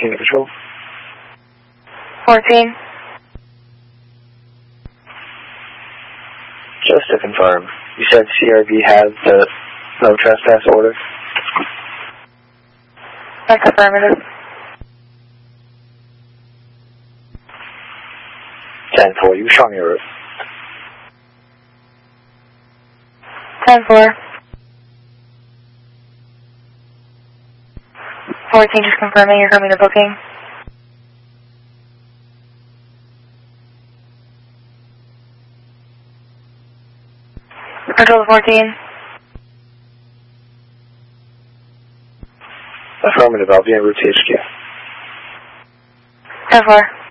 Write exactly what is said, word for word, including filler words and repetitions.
Unit Control. fourteen. Just to confirm, you said C R V has the no trespass order? That's affirmative. ten four, you show me your route. ten four. fourteen, just confirming you're coming to booking. Control to fourteen. Affirmative, I'll be en route to H Q. ten four.